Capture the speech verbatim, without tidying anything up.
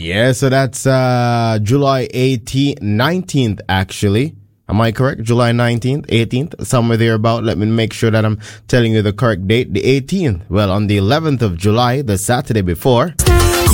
Yeah, so that's uh, July eighteenth, nineteenth actually. Am I correct? July nineteenth, eighteenth, somewhere there about. Let me make sure that I'm telling you the correct date. The eighteenth. Well, on the eleventh of July, the Saturday before.